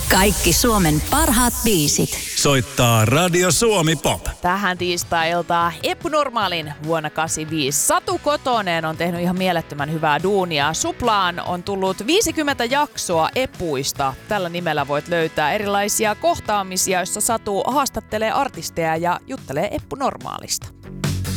Kaikki Suomen parhaat biisit. Soittaa Radio Suomi Pop. Tähän tiistai-iltaan Eppu Normaalin vuonna 85. Satu Kotonen on tehnyt ihan mielettömän hyvää duunia. Suplaan on tullut 50 jaksoa Epuista. Tällä nimellä voit löytää erilaisia kohtaamisia, joissa Satu haastattelee artisteja ja juttelee Eppu Normaalista.